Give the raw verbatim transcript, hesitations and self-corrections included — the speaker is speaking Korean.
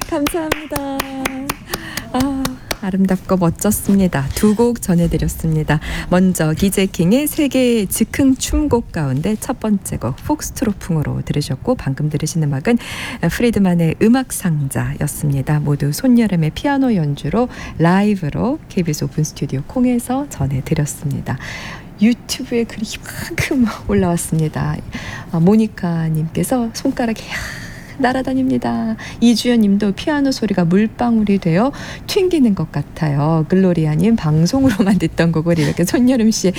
감사합니다. 아, 아름답고 멋졌습니다. 두 곡 전해드렸습니다. 먼저 기재킹의 세계 즉흥 춤곡 가운데 첫 번째 곡 폭스트로풍으로 들으셨고, 방금 들으신 음악은 프리드만의 음악상자였습니다. 모두 손여름의 피아노 연주로 라이브로 케이비에스 오픈 스튜디오 콩에서 전해드렸습니다. 유튜브에 글이 이만큼 올라왔습니다. 아, 모니카님께서 손가락이 날아다닙니다. 이주연 님도 피아노 소리가 물방울이 되어 튕기는 것 같아요. 글로리아님 방송으로만 듣던 곡을 이렇게 손여름 씨의